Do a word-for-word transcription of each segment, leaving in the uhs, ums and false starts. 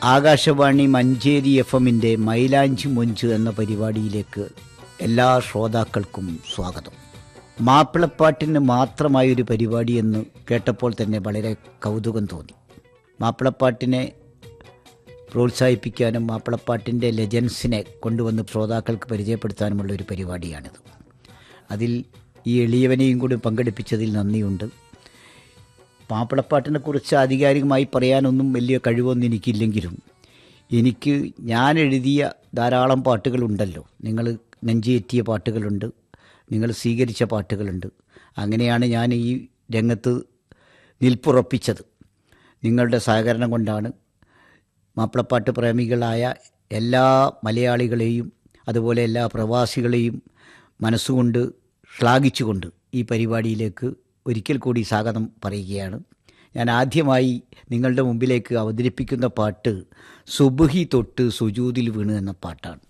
Akashvani Manjeri F എമ്മിൻ്റെ മൈലാഞ്ചി മൊഞ്ച് എന്ന പരിപാടിയിലേക്ക് എല്ലാ ശ്രോതാക്കൾക്കും സ്വാഗതം. മാപ്പിളപ്പാട്ടിന് മാത്രമായൊരു പരിപാടിയെന്ന് കേട്ടപ്പോൾ തന്നെ വളരെ കൗതുകം തോന്നി. മാപ്പിളപ്പാട്ടിനെ പ്രോത്സാഹിപ്പിക്കാനും മാപ്പിളപ്പാട്ടിൻ്റെ ലെജൻസിനെ കൊണ്ടുവന്ന് ശ്രോതാക്കൾക്ക് പരിചയപ്പെടുത്താനുമുള്ള ഒരു പരിപാടിയാണിത്. അതിൽ ഈ എളിയവനെയും കൂടി പങ്കെടുപ്പിച്ചതിൽ നന്ദിയുണ്ട്. മാപ്പിളപ്പാട്ടിനെക്കുറിച്ച് ആധികാരികമായി പറയാനൊന്നും വലിയ കഴിവൊന്നും എനിക്കില്ലെങ്കിലും എനിക്ക് ഞാൻ എഴുതിയ ധാരാളം പാട്ടുകളുണ്ടല്ലോ. നിങ്ങൾ നെഞ്ചേറ്റിയ പാട്ടുകളുണ്ട്, നിങ്ങൾ സ്വീകരിച്ച പാട്ടുകളുണ്ട്. അങ്ങനെയാണ് ഞാൻ ഈ രംഗത്ത് നിൽപ്പുറപ്പിച്ചത്. നിങ്ങളുടെ സഹകരണം കൊണ്ടാണ്. മാപ്പിളപ്പാട്ട് പ്രേമികളായ എല്ലാ മലയാളികളെയും അതുപോലെ എല്ലാ പ്രവാസികളെയും മനസ്സുകൊണ്ട് ശ്ലാഘിച്ചുകൊണ്ട് ഈ പരിപാടിയിലേക്ക് ഒരിക്കൽ കൂടി സ്വാഗതം പറയുകയാണ്. ഞാൻ ആദ്യമായി നിങ്ങളുടെ മുമ്പിലേക്ക് അവതരിപ്പിക്കുന്ന പാട്ട് സുബ്ഹി തൊട്ട് സുജൂദിൽ വീണ് എന്ന പാട്ടാണ്.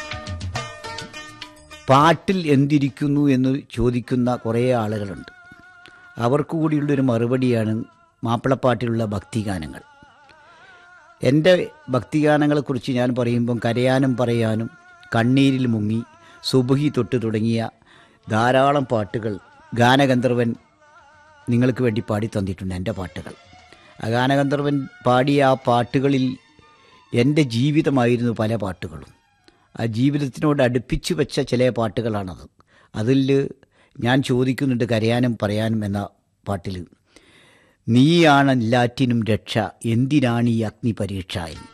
പാട്ടിൽ എന്തിരിക്കുന്നു എന്ന് ചോദിക്കുന്ന കുറേ ആളുകളുണ്ട്. അവർക്ക് കൂടിയുള്ളൊരു മറുപടിയാണ് മാപ്പിളപ്പാട്ടിലുള്ള ഭക്തിഗാനങ്ങൾ. എൻ്റെ ഭക്തിഗാനങ്ങളെക്കുറിച്ച് ഞാൻ പറയുമ്പം കരയാനും പറയാനും കണ്ണീരിൽ മുങ്ങി സുബ്ഹി തൊട്ട് തുടങ്ങിയ ധാരാളം പാട്ടുകൾ ഗാനഗന്ധർവൻ നിങ്ങൾക്ക് വേണ്ടി പാടി തന്നിട്ടുണ്ട്. എൻ്റെ പാട്ടുകൾ ആ ഗാനഗന്ധർവൻ പാടിയ ആ പാട്ടുകളിൽ എൻ്റെ ജീവിതമായിരുന്നു പല പാട്ടുകളും. ആ ജീവിതത്തിനോട് അടുപ്പിച്ചു വെച്ച ചില പാട്ടുകളാണത്. അതിൽ ഞാൻ ചോദിക്കുന്നുണ്ട് കരയാനും പറയാനും എന്ന പാട്ടിൽ, നീയാണ് എല്ലാറ്റിനും രക്ഷ, എന്തിനാണ് ഈ അഗ്നി പരീക്ഷ എന്ന്.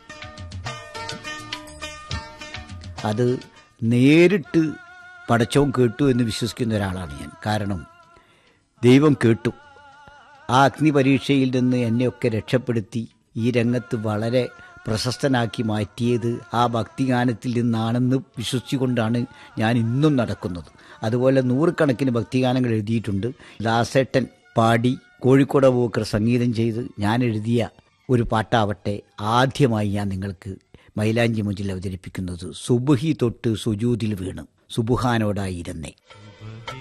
അത് നേരിട്ട് പടച്ചോൻ കേട്ടു എന്ന് വിശ്വസിക്കുന്ന ഒരാളാണ് ഞാൻ. കാരണം ദൈവം കേട്ടു. ആ അഗ്നി പരീക്ഷയിൽ നിന്ന് എന്നെയൊക്കെ രക്ഷപ്പെടുത്തി ഈ രംഗത്ത് വളരെ പ്രശസ്തനാക്കി മാറ്റിയത് ആ ഭക്തിഗാനത്തിൽ നിന്നാണെന്ന് വിശ്വസിച്ചുകൊണ്ടാണ് ഞാൻ ഇന്നും നടക്കുന്നത്. അതുപോലെ നൂറുകണക്കിന് ഭക്തിഗാനങ്ങൾ എഴുതിയിട്ടുണ്ട്. ദാസേട്ടൻ പാടി കോഴിക്കോട് അബൂബക്കർ സംഗീതം ചെയ്ത് ഞാൻ എഴുതിയ ഒരു പാട്ടാവട്ടെ ആദ്യമായി ഞാൻ നിങ്ങൾക്ക് മൈലാഞ്ചി മൊഞ്ചിൽ അവതരിപ്പിക്കുന്നത് സുബ്ഹി തൊട്ട് സുജൂദിൽ വീണ് സുബ്ഹാനോടായിരുന്നേ.